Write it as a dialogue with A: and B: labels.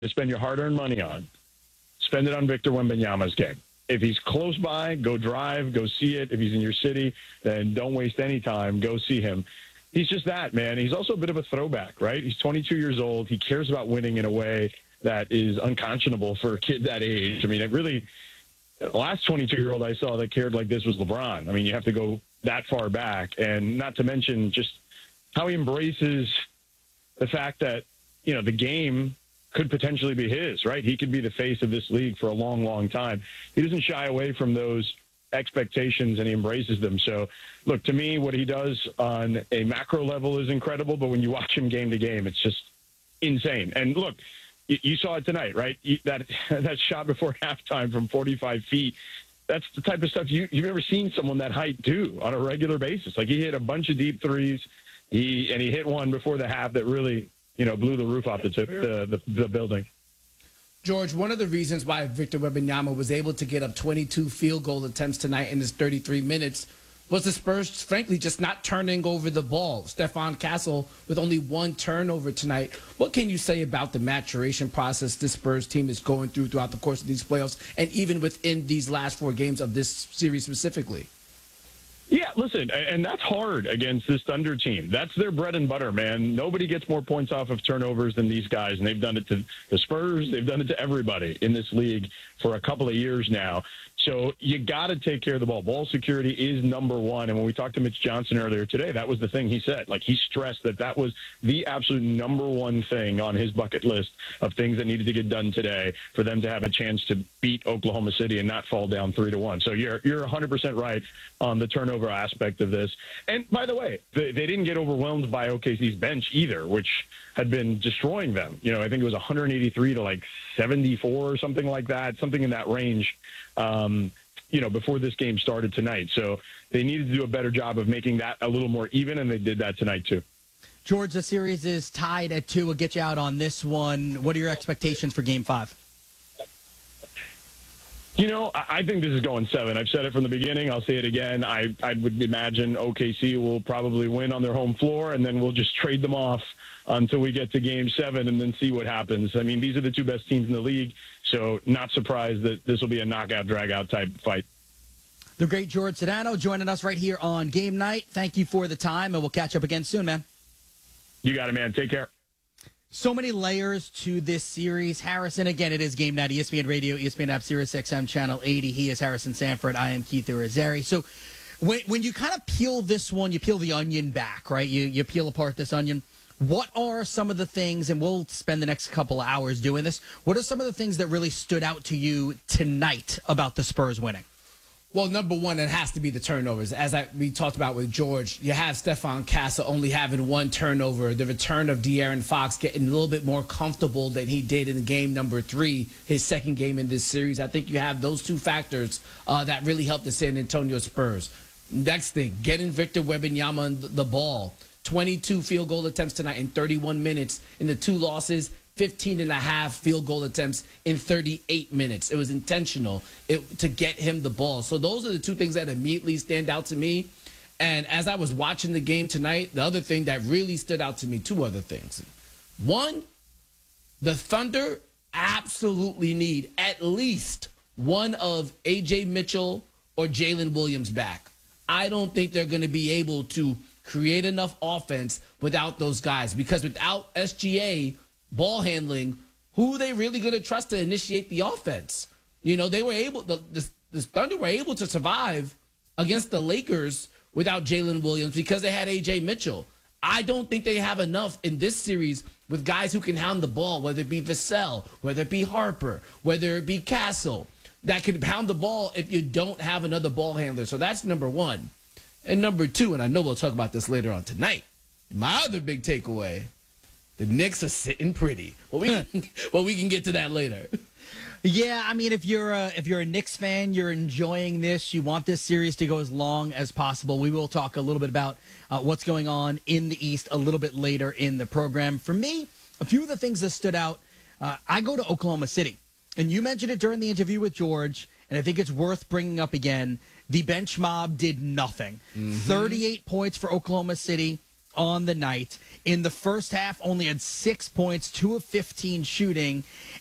A: to spend your hard-earned money on, spend it on Victor Wembanyama's game. If he's close by, go drive, go see it. If he's in your city, then don't waste any time. Go see him. He's just that, man. He's also a bit of a throwback, right? He's 22 years old. He cares about winning in a way that is unconscionable for a kid that age. I mean, it really, the last 22-year-old I saw that cared like this was LeBron. I mean, you have to go that far back. And not to mention just how he embraces the fact that, you know, the game could potentially be his, right? He could be the face of this league for a long, long time. He doesn't shy away from those expectations, and he embraces them. So, look, to me, what he does on a macro level is incredible, but when you watch him game to game, it's just insane. And look, you saw it tonight, right? That shot before halftime from 45 feet, that's the type of stuff you've never seen someone that height do on a regular basis. Like, he hit a bunch of deep threes, he hit one before the half that really, you know, blew the roof off the building.
B: George, one of the reasons why Victor Wembanyama was able to get up 22 field goal attempts tonight in his 33 minutes was the Spurs, frankly, just not turning over the ball. Stephon Castle with only one turnover tonight. What can you say about the maturation process this Spurs team is going through throughout the course of these playoffs and even within these last 4 games of this series specifically?
A: Yeah, listen, and that's hard against this Thunder team. That's their bread and butter, man. Nobody gets more points off of turnovers than these guys, and they've done it to the Spurs. They've done it to everybody in this league for a couple of years now. So you got to take care of the ball. Ball security is number one. And when we talked to Mitch Johnson earlier today, that was the thing he said. Like, he stressed that was the absolute number one thing on his bucket list of things that needed to get done today for them to have a chance to beat Oklahoma City and not fall down 3-1. So you're 100% right on the turnover aspect of this. And by the way, they didn't get overwhelmed by OKC's bench either, which had been destroying them. You know, I think it was 183 to like 74 or something like that, something in that range, you know, before this game started tonight. So they needed to do a better job of making that a little more even, and they did that tonight too.
C: George, the series is tied at 2. We'll get you out on this one. What are your expectations for Game 5?
A: You know, I think this is going 7. I've said it from the beginning. I'll say it again. I would imagine OKC will probably win on their home floor, and then we'll just trade them off until we get to Game 7 and then see what happens. I mean, these are the 2 best teams in the league, so not surprised that this will be a knockout, drag-out type fight.
C: The great George Sedano joining us right here on Game Night. Thank you for the time, and we'll catch up again soon, man.
A: You got it, man. Take care.
C: So many layers to this series. Harrison, again, it is Game Night, ESPN Radio, ESPN app, Sirius XM, Channel 80. He is Harrison Sanford. I am Keith Irizarry. So when you kind of peel this one, you peel the onion back, right? You peel apart this onion. What are some of the things, and we'll spend the next couple of hours doing this, what are some of the things that really stood out to you tonight about the Spurs winning?
B: Well, number one, it has to be the turnovers. As we talked about with George, you have Stephon Castle only having 1 turnover. The return of De'Aaron Fox getting a little bit more comfortable than he did in game number 3, his second game in this series. I think you have those 2 factors that really helped the San Antonio Spurs. Next thing, getting Victor Wembanyama the ball. 22 field goal attempts tonight in 31 minutes. In the 2 losses, 15.5 field goal attempts in 38 minutes. It was intentional to get him the ball. So those are the 2 things that immediately stand out to me. And as I was watching the game tonight, the other thing that really stood out to me, 2 other things. One, the Thunder absolutely need at least one of A.J. Mitchell or Jalen Williams back. I don't think they're going to be able to create enough offense without those guys, because without SGA ball handling, who are they really going to trust to initiate the offense? You know, they were able, the Thunder were able to survive against the Lakers without Jalen Williams because they had A.J. Mitchell. I don't think they have enough in this series with guys who can hound the ball, whether it be Vassell, whether it be Harper, whether it be Castle, that can pound the ball if you don't have another ball handler. So that's number one. And number 2, and I know we'll talk about this later on tonight, my other big takeaway, the Knicks are sitting pretty. Well, we can get to that later.
C: Yeah, I mean, if you're a Knicks fan, you're enjoying this. You want this series to go as long as possible. We will talk a little bit about what's going on in the East a little bit later in the program. For me, a few of the things that stood out, I go to Oklahoma City. And you mentioned it during the interview with George, and I think it's worth bringing up again. The bench mob did nothing. 38 points for Oklahoma City, on the night. In the first half, only had 6 points, 2 of 15 shooting.